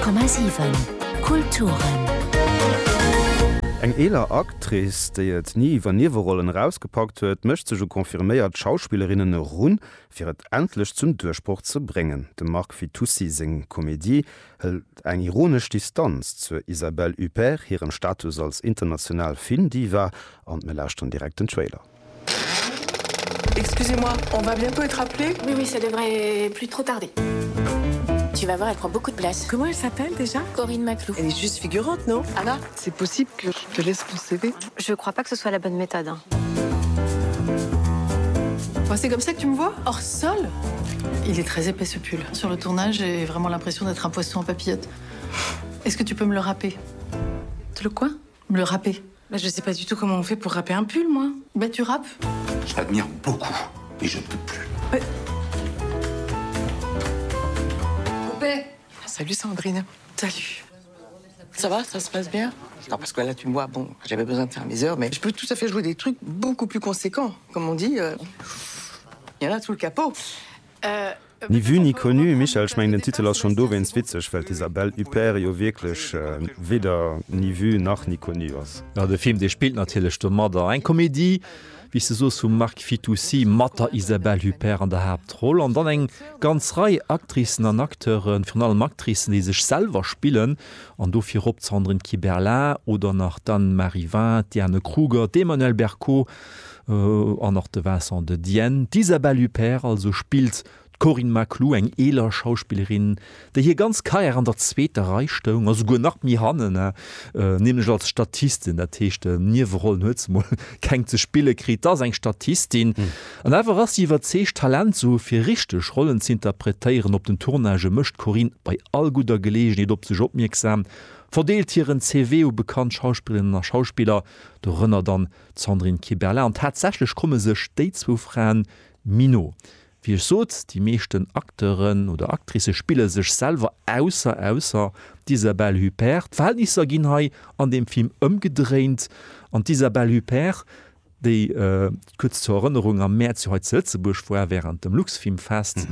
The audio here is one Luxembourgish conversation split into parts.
100,7 Kulturen. Eng eler Aktrice, déi et nie iwwer Niwerrollen rausgepackt huet, mëcht sech konfirméiert Schauspielerinnen run, fir et endlech zum Durchbruch ze bringen. De Marc Fitoussi seg Komédie hëlt eng ironisch Distanz zu Isabelle Huppert, hirem Status als international Filmdiva an me lauscht an direkten Trailer. Excusez-moi, on va bientôt être appelé? Oui, ça devrait plus trop tarder. Tu vas voir, elle prend beaucoup de place. Comment elle s'appelle déjà? Corinne Maclou. Elle est juste figurante, non? Anna, c'est possible que je te laisse mon CV? Je crois pas que ce soit la bonne méthode. Hein. Enfin, c'est comme ça que tu me vois? Hors sol? Il est très épais ce pull. Sur le tournage, j'ai vraiment l'impression d'être un poisson en papillote. Est-ce que tu peux me le râper? Le quoi? Me le râper? Bah, je sais pas du tout comment on fait pour râper un pull, moi. Bah, tu râpes? Je t'admire beaucoup, et je ne peux plus. Ouais. Salut Sandrine. Salut. Ça va, ça se passe bien? Non, parce que là, tu me vois, bon, j'avais besoin de faire mes heures, mais je peux tout à fait jouer des trucs beaucoup plus conséquents. Comme on dit, il y en a sous le capot. Ni vu ni konnu, Michael schmeng den Titel ass schon do wenns witzech, weil Isabelle Huppert jo wirklich weder ni vu nach ni konnu ass. Ja, der Film, der spielt natürlich der Mother. Ein Komödie, wie se so zu Marc Fitoussi, Matter Isabelle Huppert an der Hauptrolle. Und dann eng ganz Reihe Aktrissen an Akteuren, vor allem Aktrissen, die sich selber spielen. Und dafür ob Sandrine Kiberlin oder nach dann Marie Vin, Diane Kruger, Emmanuel Berco, und noch de Vincent de Dienne. Isabelle Huppert also spielt Corinne Maclou, eng eler Schauspielerin, der hier ganz keier an der zweite Reichstellung, also go nach mir hannen, nämlich als Statistin, der Techte Niwerrollen huezmol keng ze Spiele krit, das eng Statistin. Und einfach as iwwer 10 Talent so fir richtig Rollen zu interpretieren op den Tournage mischt Corinne bei all guter Gelegenheit op ze Job mirksam. Verdeelt ihren CV bekannt Schauspielerinnen und Schauspieler, der Rënner dann Sandrine Kiberlin. Und tatsächlich komme se stets wo Frauen Mino. Wie so die meisten Akteuren oder Aktrice spielen sich selber außer Isabelle Huppert. Verhältnisse gehen an dem Film umgedreht. Und Isabelle Huppert, die kurz zur Erinnerung am März heute Lützeburg vorher während dem Luxfilmfest.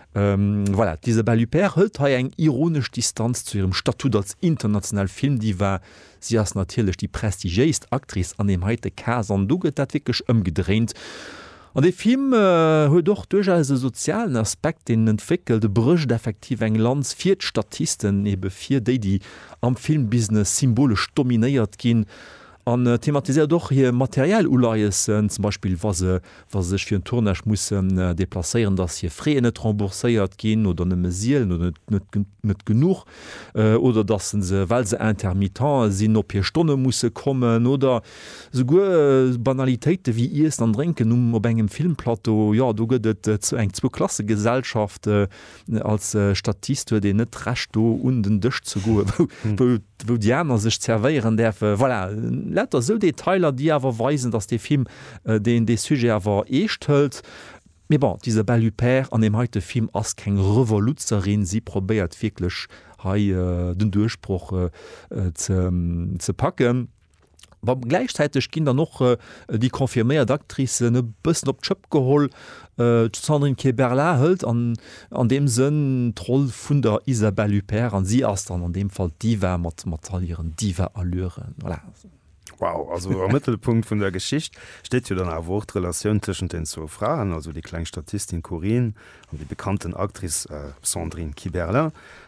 Voilà, Isabelle Huppert hält eng ironisch Distanz zu ihrem Statut als international Filmdiva. Sie ist natürlich die prestigieust Aktrice an dem heute Kasan duget dat wirklich umgedreht. An de Film huet doch durchaus e sozialen Aspekt den entwickelt, de brucht effektiv eng Lands 4 Statisten ebe 4 die am Filmbusiness symbolisch dominiert gin. An thematisiert doch hier materiell Uleiessen, zum Beispiel was sech fir n Tournage mussssen deplacéieren, dats hier Frée net rembourséiert gin oder ne Mesielen oder net genug oder dat se weil se intermittent sinn op hier Stonne musssse kommen oder so Banalitéite wie is an Drinken op engem Filmplateau. Ja, du gëtt zu eng 2-Klasse-Gesellschaft als Statist de net recht do unten Dëch zu go, wo Diana sech zerveieren derfe. Voilà. Letter so Detailer, die awer weisen, dass der Film den de Sujet awer echt hölt. Mais bon, Isabelle Huppert an dem heute Film ass keng Revoluzerin, sie probiert wirklich den Durchbruch zu packen. Aber gleichzeitig gehen da noch die konfirmierte Aktrice ne bisschen op Job geholt. Sandrine Kiberlin hält an dem Sinn Troll vun der Isabelle Huppert an sie erst dann an dem Fall Diva mat ihren Diva-Allüren. Voilà. Wow, also am Mittelpunkt von der Geschichte steht ja dann auch Wortrelation zwischen den 2 Frauen, also die kleine Statistin Corinne und die bekannten Aktrice Sandrine Kiberlin.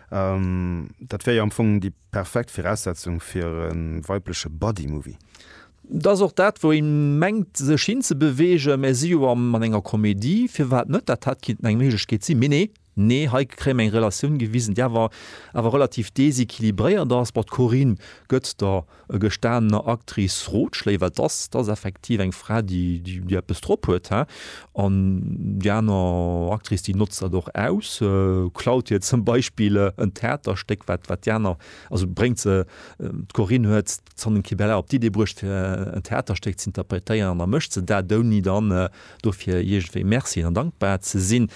Das wäre ja am Anfang die perfekte Voraussetzung für ein weibliches Bodymovie. Das auch dat, wo ihn mengt se Schien zu bewegen, an enger Komödie, für wat net, dat hat eng Mensch geht sie, nee, kreme eng Relation gewiesen, der war aber relativ deséquilibriert, das bei Corinne gött der gestanener Aktrice Rotschlewer das effektiv eng Frau, die bestrop huet an Janer Aktrice die nutzt er doch aus, klaut jetzt zum Beispiel ein Theatersteck wat Janer, also bringt se Corinne huet Sandrine Kiberlin op die brucht fir ein Theatersteck zu interpretieren, an der mcht ze der doni dann dofir jewe Merci an dankbar ze sinn.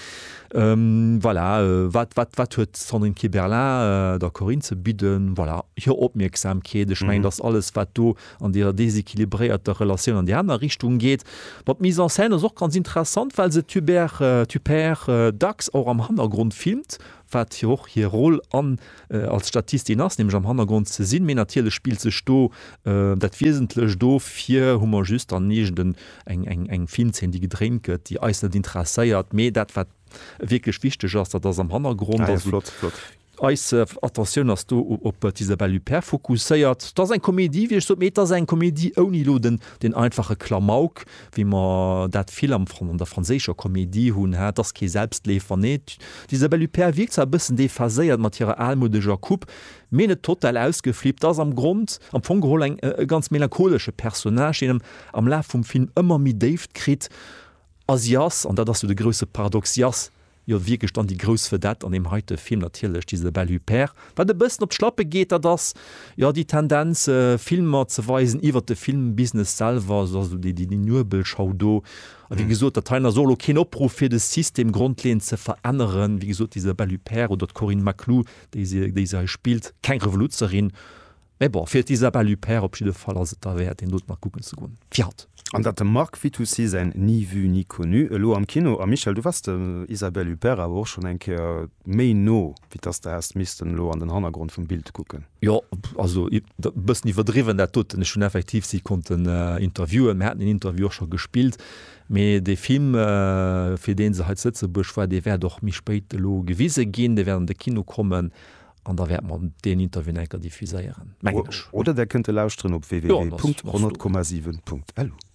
Voilà, wat huet Sandrine Kiberlin der Corinne ze bieden, voilà, hier Opmerksamkeet, ich mein, das alles wat do an der deséquilibrierter Relation an die andere Richtung geht. Wat mise en scène ist auch ganz interessant, weil se Typer Dax auch am Hintergrund filmt, wat hier auch hier Rolle an als Statistin ass, nämlich am Hintergrund ze sinn, mir natürlich spielt se sto dat wesentlich do vier Hummer just an negenden eng Filmzen, die gedrinket, die eis net interesseiert, me dat wat wirklich wichtig ist, dass das am Hintergrund flott. Attention hast du op Isabelle Huppert fokussiert. Das ein Komödie wie so das ein Komödie ohne den einfache Klamauk, wie man dat Film von der französischer Komödie hun hat, das selbstlefer net. Isabelle Huppert wirkt ein bisschen dephasiert mit ihrer almodischer Coupe, mene total ausgeflippt. Das am Grund am Fongehol ein ganz melancholische Personage, am Lauf vom Film immer mit Dave krit. Asias an dat du de grösse Paradoxias ja wie gestand die Gros für dat an dem heute Film natürlich diese Belle Huppert. Weil de besten op Schlappe geht das ja die Tendenz Filmer zu weisen iwwer de Filmbusiness selber die Nurbelschau do wie gesot der Teilner solo Kinoproof fir das System grundlehn ze verändern wie gesot diese Belle Huppert oder Corinne Maclou die spielt kein Revoluzerin. Fir Isabelle Huppert op de Fall da den Not mal gucken zu gun. Fiat. An dat de Mark wie du si se nie vu nie konnu lo am Kino a Michael du was Isabelle Huppert awer schon enke méi no wie das der erst misisten lo an den Hangrund vum Bild gucken. Ja also bëssen nie verdriwen der tot schon effektiv sie konnten interviewen Mä den Interview schon gespielt. Me de Film fir den se sitze buch war de wär doch mich speit lo gewisse gin, de werden de Kino kommen. An da werd man den Interviewker diffuséieren. Oder der könnte lausren op www.100,7.lu.